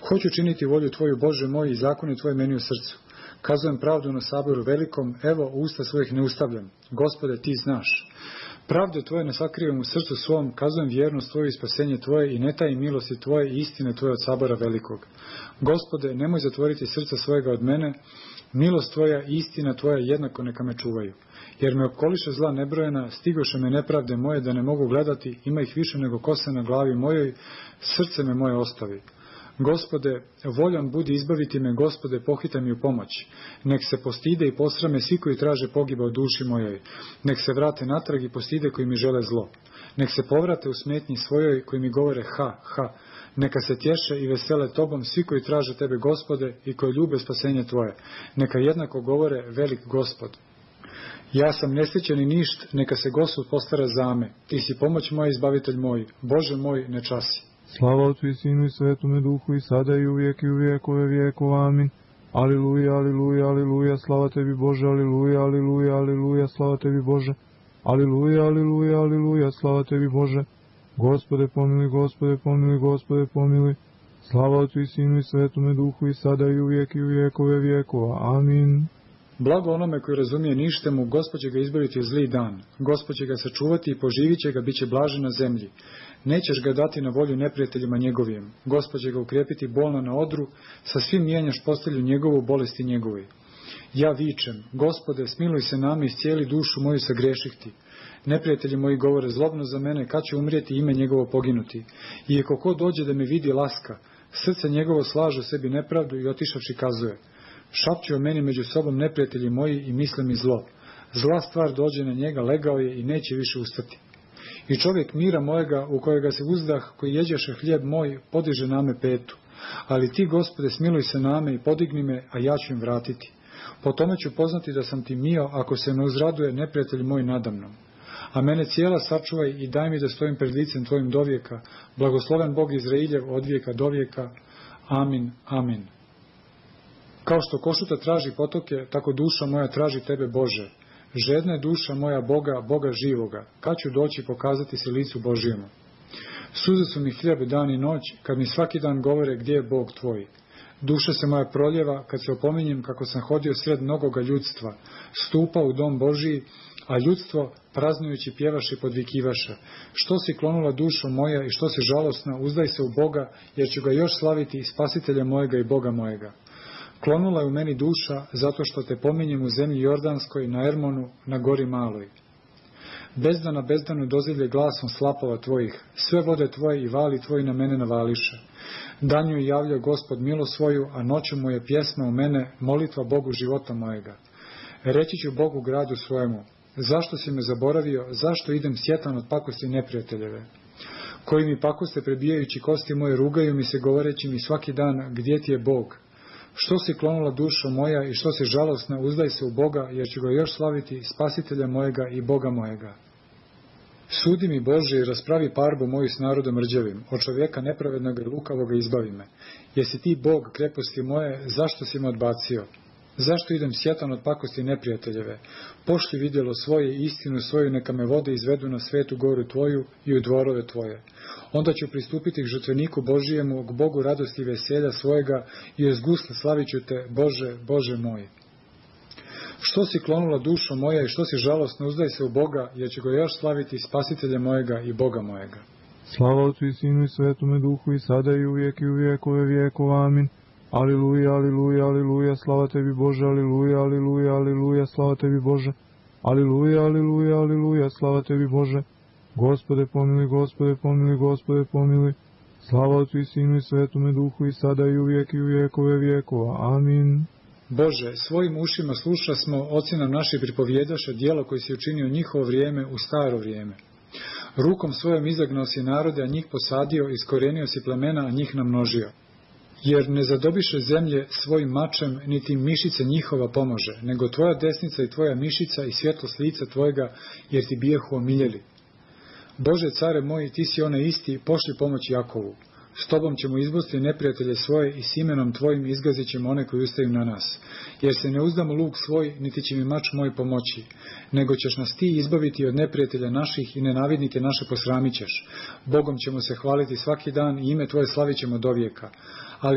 Hoću činiti volju Tvoju, Bože moj, i zakone Tvoje meni u srcu. Kazujem pravdu na saboru velikom, evo usta svojih ne ustavljam. Gospode, Ti znaš. Pravde Tvoje ne sakrivam u srcu svom, kazujem vjernost Tvoju i spasenje Tvoje i ne tajim milosti Tvoje i istine Tvoje od sabora velikog. Gospode, nemoj zatvoriti srca svojega od mene, milost Tvoja i istina Tvoja jednako neka me čuvaju. Jer me okoliše zla nebrojena, stigoše me nepravde moje da ne mogu gledati, ima ih više nego kose na glavi mojoj, srce me moje ostavi. Gospode, voljan budi izbaviti me, Gospode, pohitaj mi u pomoć. Nek se postide i posrame svi koji traže pogiba u duši mojoj. Nek se vrate natrag i postide koji mi žele zlo. Nek se povrate u smetnji svojoj koji mi govore ha, ha. Neka se tješe i vesele Tobom svi koji traže Tebe, Gospode, i koji ljube spasenje Tvoje. Neka jednako govore velik Gospod. Ja sam nesrećen i ništ, neka se Gospod postara za me. Ti si pomoć moja, izbavitelj moj. Bože moj, ne časi. Slava Otcu i Sinu i Svetome Duhu, i sada i uvijek i u vijekove vijekova. Amin. Aliluja, aliluja, aliluja, slava Tebi Bože, aliluja, aliluja, aliluja, slava Tebi Bože. Aliluja, aliluja, aliluja, slava Tebi Bože. Gospode pomiluj, Gospode pomiluj, Gospode pomiluj. Slava Otcu i Sinu i Svetome Duhu, i sada i uvijek i u vijekove vijekova. Amin. Blago onome koji razumije ništemu, Gospod će ga izbaviti u zli dan. Gospod će ga sačuvati i poživit će ga, bit će blažen na zemlji. Nećeš ga dati na volju neprijateljima njegovim. Gospod će ga ukrijepiti bolno na odru, sa svim mijenjaš postelju njegovu, bolesti njegovoj. Ja vičem, Gospode, smiluj se nami, iscijeli dušu moju sa grešihti. Neprijatelji moji govore zlobno za mene, kad će umrijeti ime njegovo poginuti. I ako ko dođe da me vidi laska, srce njegovo slaže sebi nepravdu i otišavši kazuje. Šapću o meni među sobom neprijatelji moji i misle mi zlo. Zla stvar dođe na njega, legao je i neće više ustati. I čovjek mira mojega, u kojega se uzdah, koji jeđeše hljeb moj, podiže name petu. Ali Ti, Gospode, smiluj se name i podigni me, a ja ću im vratiti. Po tome ću poznati da sam Ti mio, ako se ne uzraduje neprijatelj moj nadamnom. A mene cijela sačuvaj i daj mi da stojim pred licem Tvojim dovijeka. Blagosloven Bog Izrailjev od vijeka do vijeka. Amin, amin. Kao što košuta traži potoke, tako duša moja traži Tebe, Bože. Žedna je duša moja Boga, Boga živoga. Kad ću doći pokazati se licu Božijemu? Suze su mi hljeb dan i noć, kad mi svaki dan govore gdje je Bog Tvoj. Duša se moja proljeva, kad se opominjem kako sam hodio sred mnogoga ljudstva, stupa u dom Božiji, a ljudstvo praznujući pjevaše i podvikivaše. Što si klonula dušo moja i što si žalosna, uzdaj se u Boga, jer ću ga još slaviti, spasitelja mojega i Boga mojega. Klonula je u meni duša, zato što te pominjem u zemlji Jordanskoj, na Ermonu, na gori maloj. Bezdana bezdanu dozivlje glasom slapova Tvojih, sve vode Tvoje i vali Tvoji na mene navališe. Danju je javljao Gospod milost svoju, a noću mu je pjesma u mene, molitva Bogu života mojega. Reći ću Bogu gradu svojemu, zašto si me zaboravio, zašto idem sjetan od pakosti neprijateljeve? Koji mi pakoste prebijajući kosti moje, rugaju mi se govoreći mi svaki dan, gdje Ti je Bog? Što si klonula dušo moja i što si žalosna, uzdaj se u Boga, jer ću ga još slaviti, spasitelja mojega i Boga mojega. Sudi mi, Bože, i raspravi parbu moju s narodom rđavim, od čovjeka nepravednog i lukavoga izbavi me. Jesi Ti Bog kreposti moje, zašto si me odbacio? Zašto idem sjetan od pakosti neprijateljeve? Pošli vidjelo svoje i istinu svoju, neka me vode izvedu na svetu goru Tvoju i u dvorove Tvoje. Onda ću pristupiti k žrtveniku Božijemu, k Bogu radosti i veselja svojega i uz gusle slavit ću Te, Bože, Bože moj. Što si klonula dušo moja i što si žalostna, uzdaj se u Boga, jer ću ga još slaviti, spasitelja mojega i Boga mojega. Slava Otcu i Sinu i Svetome Duhu, i sada i uvijek i u vijekove vijekova. Amin. Aliluja, aliluja, aliluja, slava Tebi Bože, aliluja, aliluja, aliluja, slava Tebi Bože. Aliluja, aliluja, aliluja, slava Tebi Bože. Gospode pomiluj, Gospode pomiluj, Gospode pomiluj. Slava Otcu i Sinu i Svetome Duhu, i sada i uvijek i u vijekove vijekova. Amin. Bože, svojim ušima sluša smo, oci nam naši pripovjedaše djelo koji si učinio njihovo vrijeme u staro vrijeme. Rukom svojom izagnao si narode, a njih posadio, iskorenio si plemena, a njih namnožio. Jer ne zadobiše zemlje svojim mačem, niti mišice njihova pomože, nego Tvoja desnica i Tvoja mišica i svjetlost lica Tvojega, jer Ti bijehu omiljeli. Bože, care moj, Ti si onaj isti, pošli pomoć Jakovu. S Tobom ćemo izbosti neprijatelje svoje i s imenom Tvojim izgazit ćemo one koji ustaju na nas. Jer se ne uzdamo luk svoj, niti će mi mač moj pomoći, nego ćeš nas Ti izbaviti od neprijatelja naših i nenavidnike naše posramit ćeš. Bogom ćemo se hvaliti svaki dan i ime Tvoje slavit ćemo dovijeka.